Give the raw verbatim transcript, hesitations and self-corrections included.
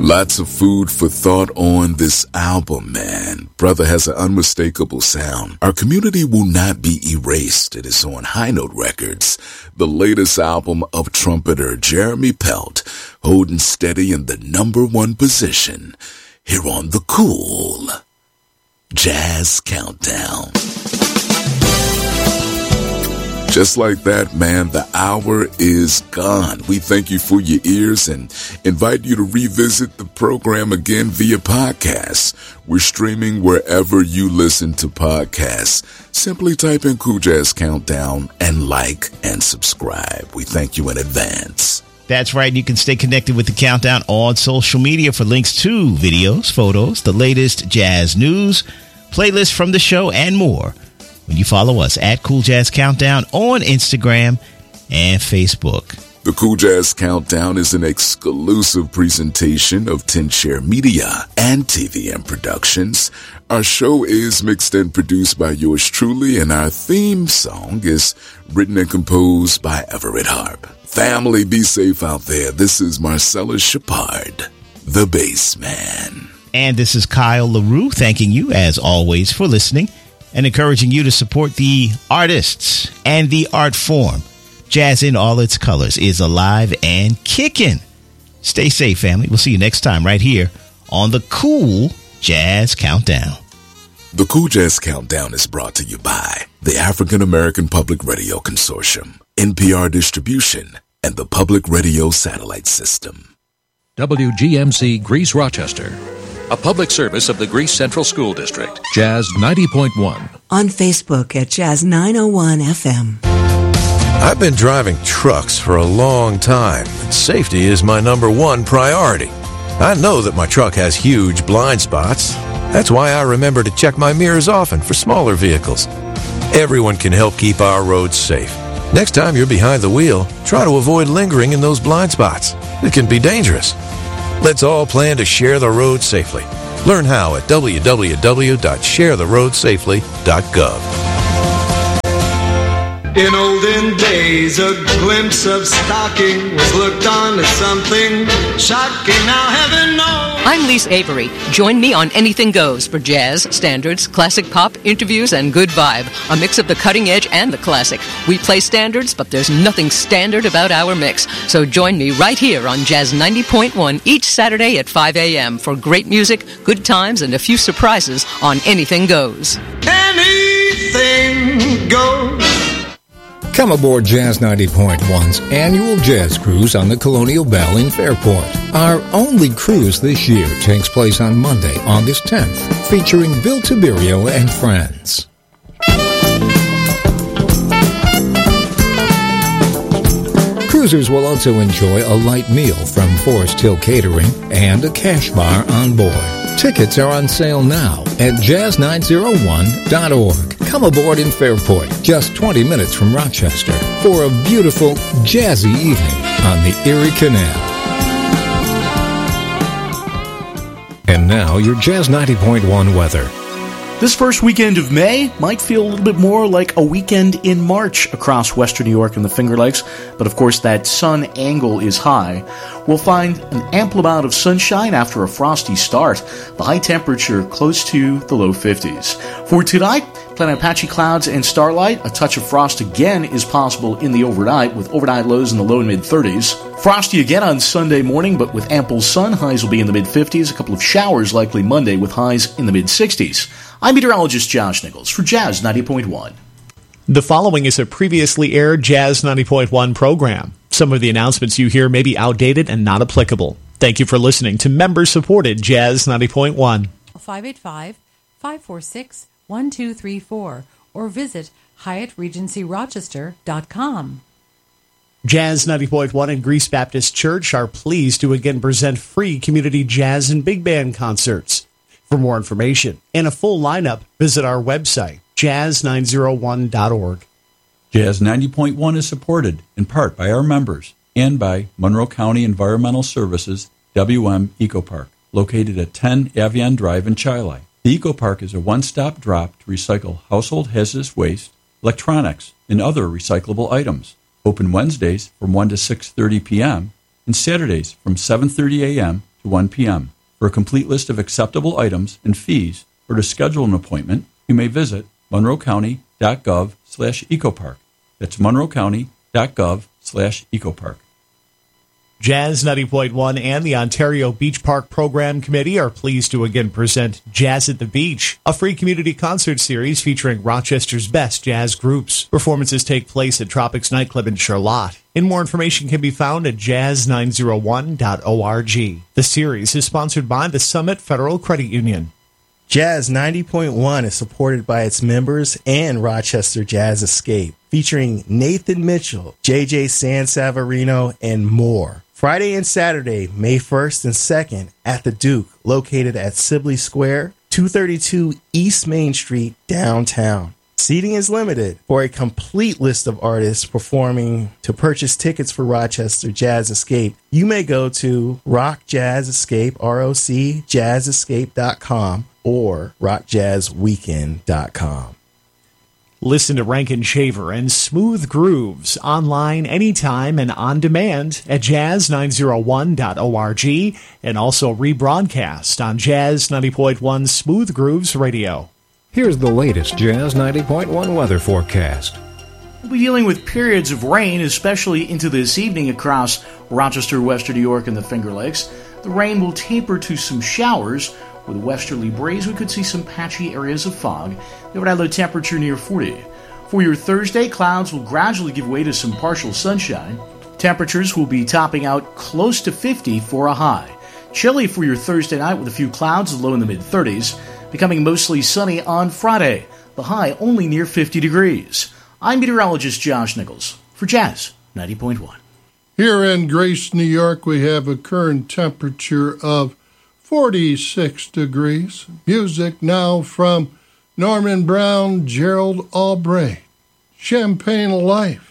Lots of food for thought on this album, man. Brother has an unmistakable sound. Our community will not be erased. It is on High Note Records, the latest album of trumpeter Jeremy Pelt, holding steady in the number one position here on the Cool Jazz Countdown. Just like that, man, the hour is gone. We thank you for your ears and invite you to revisit the program again via podcast. We're streaming wherever you listen to podcasts. Simply type in Cool Jazz Countdown and like and subscribe. We thank you in advance. That's right. You can stay connected with the Countdown on social media for links to videos, photos, the latest jazz news, playlists from the show, and more. When you follow us at Cool Jazz Countdown on Instagram and Facebook. The Cool Jazz Countdown is an exclusive presentation of ten share Media and T V M Productions. Our show is mixed and produced by yours truly, and our theme song is written and composed by Everett Harp. Family, be safe out there. This is Marcellus Shepard, the bass man. And this is Kyle LaRue, thanking you, as always, for listening and encouraging you to support the artists and the art form. Jazz in all its colors is alive and kicking. Stay safe, family. We'll see you next time right here on the Cool Jazz Countdown. The Cool Jazz Countdown is brought to you by the African American Public Radio Consortium, N P R Distribution, and the Public Radio Satellite System. W G M C Greece Rochester, a public service of the Greece Central School District. Jazz ninety point one. On Facebook at Jazz nine oh one F M. I've been driving trucks for a long time, and safety is my number one priority. I know that my truck has huge blind spots. That's why I remember to check my mirrors often for smaller vehicles. Everyone can help keep our roads safe. Next time you're behind the wheel, try to avoid lingering in those blind spots. It can be dangerous. Let's all plan to share the road safely. Learn how at w w w dot share the road safely dot gov. In olden days, a glimpse of stocking was looked on as something shocking. Now heaven knows. I'm Lise Avery. Join me on Anything Goes for jazz, standards, classic pop, interviews, and good vibe. A mix of the cutting edge and the classic. We play standards, but there's nothing standard about our mix. So join me right here on Jazz ninety point one each Saturday at five a.m. for great music, good times, and a few surprises on Anything Goes. Anything goes. Come aboard Jazz ninety point one's annual jazz cruise on the Colonial Belle in Fairport. Our only cruise this year takes place on Monday, August tenth, featuring Bill Tiberio and friends. Cruisers will also enjoy a light meal from Forest Hill Catering and a cash bar on board. Tickets are on sale now at jazz nine oh one dot org. Come aboard in Fairport, just twenty minutes from Rochester, for a beautiful, jazzy evening on the Erie Canal. And now, your Jazz ninety point one weather. This first weekend of May might feel a little bit more like a weekend in March across western New York and the Finger Lakes, but of course that sun angle is high. We'll find an ample amount of sunshine after a frosty start. The high temperature close to the low fifties. For tonight, plan on patchy clouds and starlight. A touch of frost again is possible in the overnight, with overnight lows in the low and mid-thirties. Frosty again on Sunday morning, but with ample sun. Highs will be in the mid-fifties. A couple of showers likely Monday with highs in the mid-sixties. I'm meteorologist Josh Nichols for Jazz ninety point one. The following is a previously aired Jazz ninety point one program. Some of the announcements you hear may be outdated and not applicable. Thank you for listening to member-supported Jazz ninety point one. five eight five, five four six, one two three four or visit Hyatt Regency Rochester dot com. Jazz ninety point one and Greece Baptist Church are pleased to again present free community jazz and big band concerts. For more information and a full lineup, visit our website, jazz nine oh one dot org. Jazz ninety point one is supported in part by our members and by Monroe County Environmental Services W M Eco Park, located at ten Avion Drive in Chili. The Eco Park is a one-stop drop to recycle household hazardous waste, electronics, and other recyclable items. Open Wednesdays from one to six thirty p.m. and Saturdays from seven thirty a.m. to one p.m. For a complete list of acceptable items and fees, or to schedule an appointment, you may visit monroecounty.gov slash ecopark. That's monroecounty.gov slash ecopark. Jazz ninety point one and the Ontario Beach Park Program Committee are pleased to again present Jazz at the Beach, a free community concert series featuring Rochester's best jazz groups. Performances take place at Tropics Nightclub in Charlotte. And more information can be found at jazz nine oh one dot org. The series is sponsored by the Summit Federal Credit Union. Jazz ninety point one is supported by its members and Rochester Jazz Escape, featuring Nathan Mitchell, J J Sansavarino, and more. Friday and Saturday, May first and second, at the Duke, located at Sibley Square, two thirty-two East Main Street, downtown. Seating is limited. For a complete list of artists performing, to purchase tickets for Rochester Jazz Escape, you may go to Rock Jazz Escape, R O C jazz escape dot com or rock jazz weekend dot com. Listen to Rankin Shaver and Smooth Grooves online anytime and on demand at jazz nine oh one dot org and also rebroadcast on Jazz ninety point one Smooth Grooves Radio. Here's the latest Jazz ninety point one weather forecast. We'll be dealing with periods of rain, especially into this evening across Rochester, Western New York, and the Finger Lakes. The rain will taper to some showers. With a westerly breeze, we could see some patchy areas of fog. The overnight low temperature near forty. For your Thursday, clouds will gradually give way to some partial sunshine. Temperatures will be topping out close to fifty for a high. Chilly for your Thursday night with a few clouds, low in the mid-thirties. Becoming mostly sunny on Friday. The high only near fifty degrees. I'm meteorologist Josh Nichols for Jazz ninety point one. Here in Grace, New York, we have a current temperature of forty-six degrees. Music now from Norman Brown, Gerald Albright. Champagne Life.